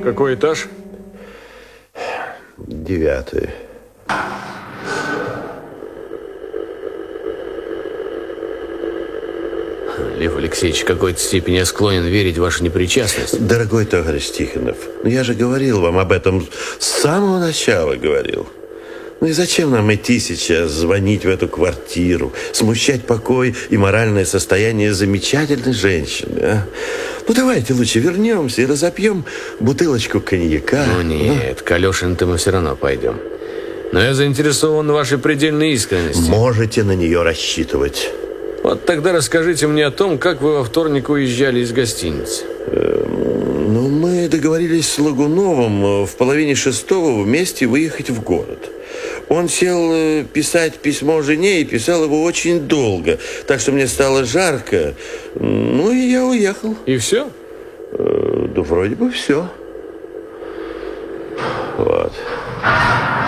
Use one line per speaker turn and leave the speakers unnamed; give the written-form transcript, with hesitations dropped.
Какой этаж?
9.
Лев Алексеевич, в какой-то степени я склонен верить в вашу непричастность.
Дорогой товарищ Тихонов, я же говорил вам об этом с самого начала говорил. Ну и зачем нам идти сейчас, звонить в эту квартиру, смущать покой и моральное состояние замечательной женщины, а? Ну давайте лучше вернемся и разопьем бутылочку коньяка.
Ну нет, к Алешин-то мы все равно пойдем. Но я заинтересован в вашей предельной искренности.
Можете на нее рассчитывать.
Вот тогда расскажите мне о том, как вы во вторник уезжали из гостиницы.
Ну, мы договорились с Лагуновым в половине 6 вместе выехать в город. Он сел писать письмо жене и писал его очень долго. Так что мне стало жарко. Ну, и я уехал.
И все?
Да вроде бы все. Вот.